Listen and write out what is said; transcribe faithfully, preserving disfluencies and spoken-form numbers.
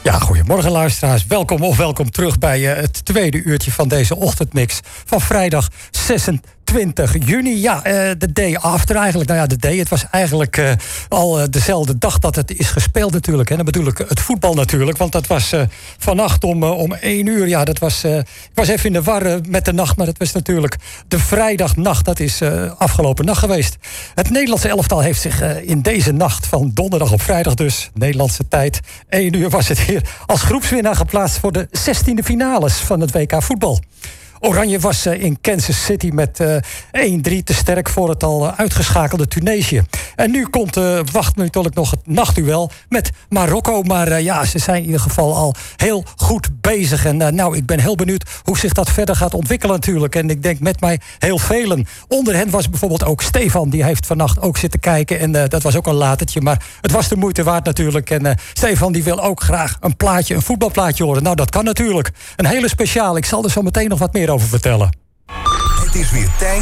Ja, goedemorgen luisteraars. Welkom of welkom terug bij uh, het tweede uurtje van deze ochtendmix van vrijdag zesentwintig juni. Ja, uh, de day after eigenlijk. Nou ja, de day. Het was eigenlijk uh, al uh, dezelfde dag dat het is gespeeld natuurlijk. En dan bedoel ik het voetbal natuurlijk. Want dat was uh, vannacht om, uh, om één uur. Ja, dat was... Uh, ik was even in de war uh, met de nacht. Maar dat was natuurlijk de vrijdagnacht. Dat is uh, afgelopen nacht geweest. Het Nederlandse elftal heeft zich uh, in deze nacht van donderdag op vrijdag dus, Nederlandse tijd, één uur was het hier, als groepswinnaar geplaatst voor de zestiende finales van het W K voetbal. Oranje was in Kansas City met uh, één drie te sterk voor het al uitgeschakelde Tunesië. En nu komt, uh, wacht natuurlijk nog het nachtduel met Marokko. Maar uh, ja, ze zijn in ieder geval al heel goed bezig. En uh, nou, ik ben heel benieuwd hoe zich dat verder gaat ontwikkelen natuurlijk. En ik denk met mij heel velen. Onder hen was bijvoorbeeld ook Stefan. Die heeft vannacht ook zitten kijken. En uh, dat was ook een latertje. Maar het was de moeite waard natuurlijk. En uh, Stefan die wil ook graag een plaatje, een voetbalplaatje horen. Nou, dat kan natuurlijk. Een hele speciaal. Ik zal er zo meteen nog wat meer over vertellen. Het is weer tijd